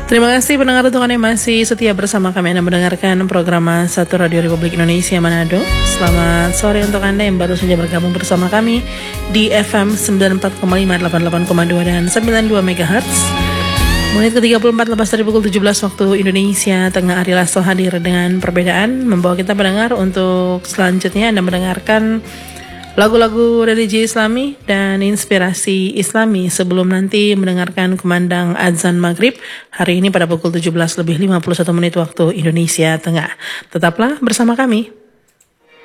Terima kasih pendengar Tuhan yang masih setia bersama kami. Anda mendengarkan program Satu Radio Republik Indonesia Manado. Selamat sore untuk Anda yang baru saja bergabung bersama kami di FM 94,5, 88,2 dan 92 MHz. Menit ke-34 lepas dari pukul 17 waktu Indonesia Tengah. Ari Lasso hadir dengan perbedaan, membawa kita pendengar untuk selanjutnya Anda mendengarkan lagu-lagu religi Islami dan inspirasi Islami sebelum nanti mendengarkan kumandang azan maghrib hari ini pada pukul 17 lebih 51 menit waktu Indonesia Tengah. Tetaplah bersama kami.